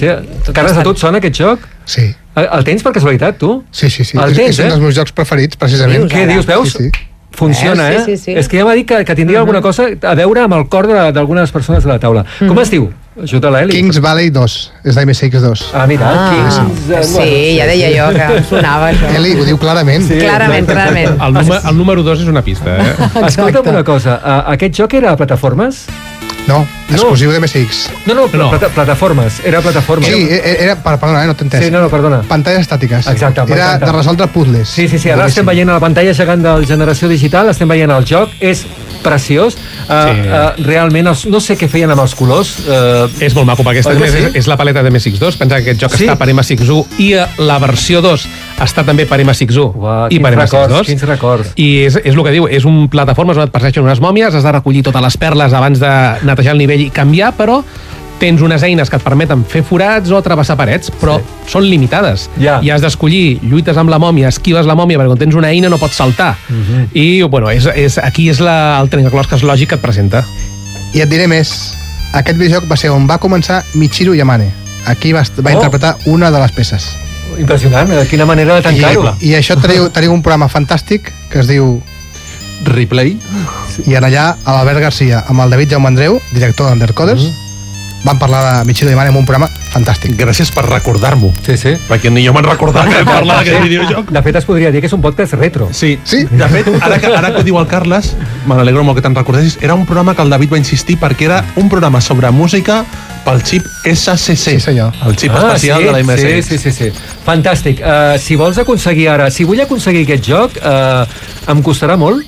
sí. Carles, a tu et sona aquest joc? Sí. El tens per casualitat, tu? Sí. El tens, és un dels meus jocs preferits, precisament. Què dius, veus? Sí. Funciona, Sí. És que ja m'ha dit que tindria alguna cosa a veure amb el cor d'algunes persones de la taula. Com es diu? Ajuda l'Eli. Kings Valley 2, és d'MSX2. Ah, mira, Kings... Sí, ja deia jo que em sonava això. Eli ho diu clarament. Sí. Clarament. El número 2 és una pista, Escolta'm una cosa, aquest joc era a plataformes? No, exclusiu de MSX. No. Plataformes, era plataformes. Sí, era... Perdona, no t'he entès. Sí, no, perdona. Pantalles estàtiques. Exacte, era de resoldre puzzles. Sí, ara estem veient a la pantalla gegant del Generació Digital, estem veient el joc, és preciós. Realment, no sé què feien amb els colors. És molt maco, perquè aquesta és la paleta de MSX2. Pensa que aquest joc està per MSX1 i la versió 2 està també per MSX1 i per MSX2. Quins records. I és el que diu, és un plataformes on et persegueixen unes mòmies, has de recollir totes les perles abans de netejar el nivell i canviar, però tens unes eines que et permeten fer forats o travessar parets, però són limitades. I has d'escollir, lluites amb la mòmia, esquives la mòmia, perquè quan tens una eina no pots saltar. I, bueno, aquí és el trencaclosques lògic que et presenta. I et diré més, aquest videojoc va ser on va començar Michiru Yamane. Aquí va interpretar una de les peces. Impressionant, quina manera de tancar-ho. I això teniu un programa fantàstic que es diu Replay. I en allà, l'Albert Garcia amb el David Jaume Andreu, director d'Undercoders, van parlar de Michiru Yamane en un programa fantàstic. Gràcies per recordar-m'ho. Sí. Perquè ni jo me'n recordava que parlar d'aquest videojoc. De fet, es podria dir que és un podcast retro. Sí. De fet, ara que ho diu el Carles, me n'alegro molt que te'n recordessis, era un programa que el David va insistir perquè era un programa sobre música pel xip SCC. Sí, senyor. El xip especial de la MSX. Sí. Fantàstic. Si vols aconseguir ara, si vull aconseguir aquest joc, em costarà molt?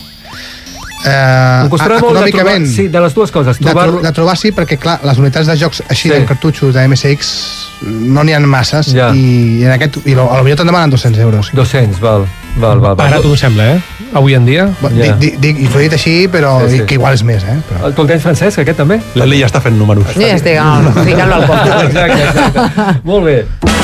Em costarà molt de les dues coses. De trobar sí, perquè clar, les unitats de jocs així de cartutxos de MSX no n'hi ha masses i potser te'n demanen 200 euros. 200, val. Ara t'ho sembla, Avui en dia. I t'ho he dit així, però que igual és més, Tu el tens, Francesc, aquest també? L'Eli ja està fent números. Ja estic ficant-lo al compte. Exacte. Molt bé.